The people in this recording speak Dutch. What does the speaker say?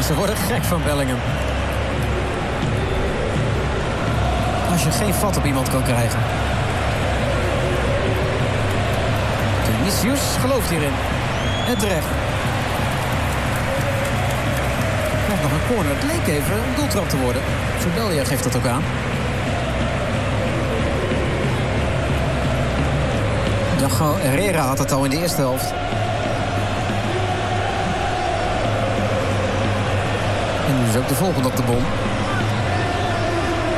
Ze worden gek van Bellingham. Als je geen vat op iemand kan krijgen. Vinicius gelooft hierin. En terecht. Krijgt nog een corner. Het leek even een doeltrap te worden. Sobelia geeft dat ook aan. Dago Herrera had het al in de eerste helft. En nu is ook de volgende op de bom.